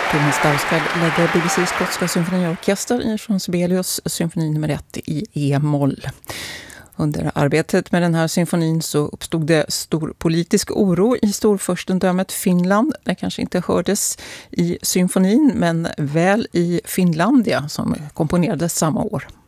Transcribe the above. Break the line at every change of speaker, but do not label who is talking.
Thomas Dausgaard ledde BBC:s skotska symfoniorkester från Sibelius symfoni nummer 1 i E-moll. Under arbetet med den här symfonin så uppstod det stor politisk oro i storfurstendömet Finland. Det kanske inte hördes i symfonin men väl i Finlandia som komponerades samma år.